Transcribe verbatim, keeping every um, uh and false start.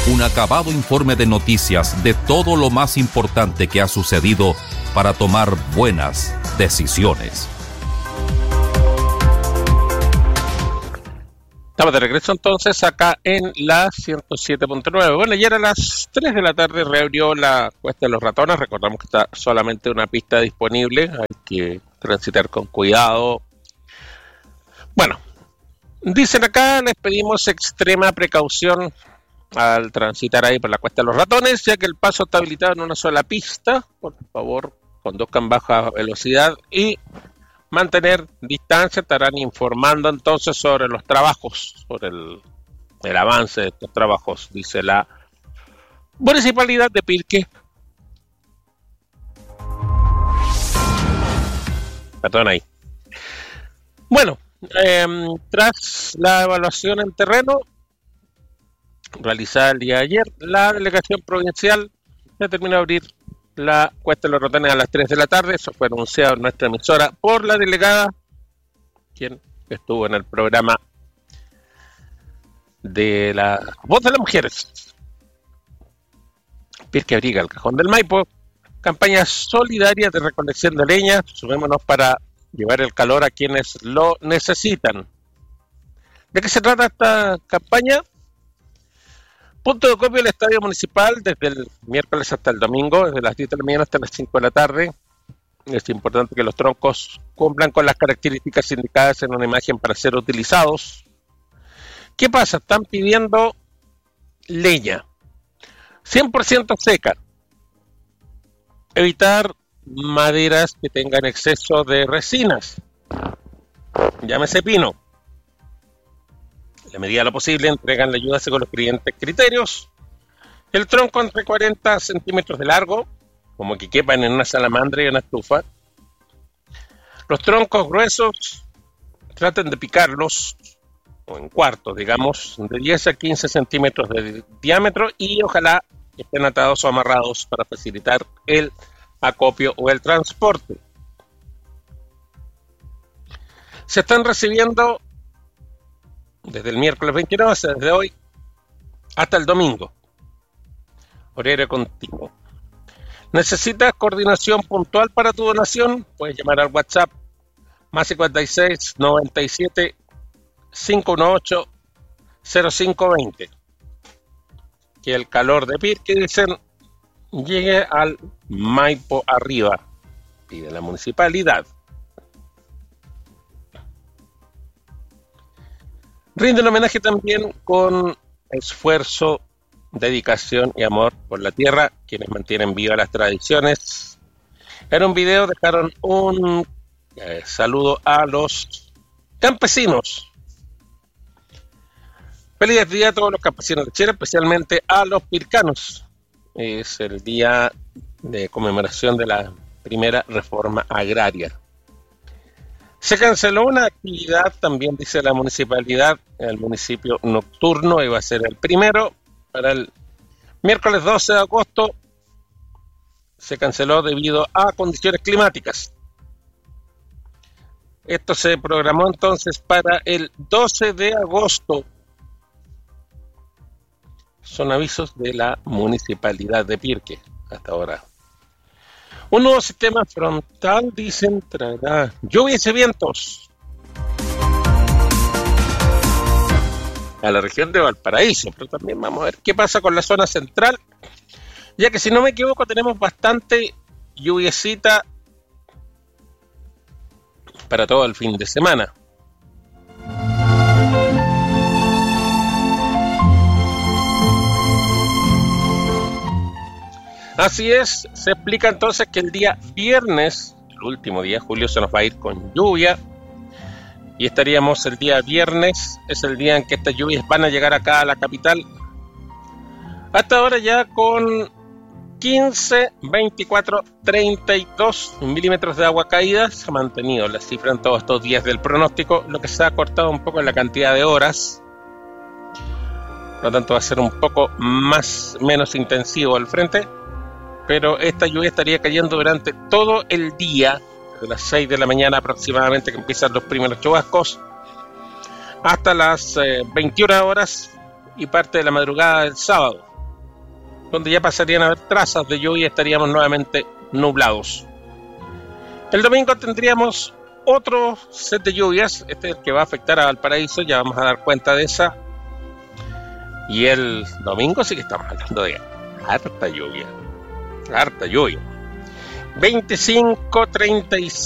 Un acabado informe de noticias de todo lo más importante que ha sucedido para tomar buenas decisiones. Estamos de regreso entonces acá en la ciento siete punto nueve. Bueno, ayer a las tres de la tarde reabrió la Cuesta de los Ratones. Recordamos que está solamente una pista disponible. Hay que transitar con cuidado. Bueno, dicen acá, les pedimos extrema precaución al transitar ahí por la Cuesta de los Ratones, ya que el paso está habilitado en una sola pista. Por favor, conduzcan baja velocidad y mantener distancia. Estarán informando entonces sobre los trabajos, sobre el, el avance de estos trabajos, dice la Municipalidad de Pirque. Perdón ahí. Bueno, eh, tras la evaluación en terreno realizada el día de ayer, la delegación provincial determinó abrir la Cuesta de los Ratones a las tres de la tarde. Eso fue anunciado en nuestra emisora por la delegada, quien estuvo en el programa de la Voz de las Mujeres. Pirque abriga el Cajón del Maipo, campaña solidaria de recolección de leña. Sumémonos para llevar el calor a quienes lo necesitan. ¿De qué se trata esta campaña? Punto de copio del Estadio Municipal desde el miércoles hasta el domingo, desde las diez de la mañana hasta las cinco de la tarde. Es importante que los troncos cumplan con las características indicadas en una imagen para ser utilizados. ¿Qué pasa? Están pidiendo leña cien por ciento seca. Evitar maderas que tengan exceso de resinas. Llámese pino. En la medida de lo posible, entregan la ayuda según los siguientes criterios. El tronco entre cuarenta centímetros de largo, como que quepan en una salamandra y una estufa. Los troncos gruesos, traten de picarlos, o en cuartos, digamos, de diez a quince centímetros de diámetro, y ojalá estén atados o amarrados para facilitar el acopio o el transporte. Se están recibiendo desde el miércoles veintinueve, o sea, desde hoy hasta el domingo. Horario continuo. ¿Necesitas coordinación puntual para tu donación? Puedes llamar al WhatsApp más cincuenta y seis, noventa y siete, quinientos dieciocho, cero cinco veinte. Que el calor de Pirque, dicen, llegue al Maipo arriba, pide la municipalidad. Rinden homenaje también con esfuerzo, dedicación y amor por la tierra, quienes mantienen vivas las tradiciones. En un video dejaron un eh, saludo a los campesinos. Feliz día a todos los campesinos de Chile, especialmente a los pircanos. Es el día de conmemoración de la primera reforma agraria. Se canceló una actividad, también dice la municipalidad, en el municipio nocturno, iba a ser el primero, para el miércoles doce de agosto, se canceló debido a condiciones climáticas. Esto se programó entonces para el doce de agosto. Son avisos de la municipalidad de Pirque hasta ahora. Un nuevo sistema frontal, dicen, traerá lluvias y vientos a la región de Valparaíso, pero también vamos a ver qué pasa con la zona central, ya que si no me equivoco tenemos bastante lluviecita para todo el fin de semana. Así es, se explica entonces que el día viernes, el último día de julio, se nos va a ir con lluvia. Y estaríamos el día viernes, es el día en que estas lluvias van a llegar acá a la capital. Hasta ahora ya con quince, veinticuatro, treinta y dos milímetros de agua caída. Se ha mantenido la cifra en todos estos días del pronóstico, lo que se ha cortado un poco en la cantidad de horas. Por lo tanto va a ser un poco más, menos intensivo el frente. Pero esta lluvia estaría cayendo durante todo el día, desde las seis de la mañana aproximadamente, que empiezan los primeros chubascos, hasta las eh, veintiuna horas y parte de la madrugada del sábado. donde ya pasarían a haber trazas de lluvia y estaríamos nuevamente nublados. El domingo tendríamos otro set de lluvias, este es el que va a afectar a Valparaíso, ya vamos a dar cuenta de esa. Y el domingo sí que estamos hablando de harta lluvia, harta lluvia. veinticinco, treinta y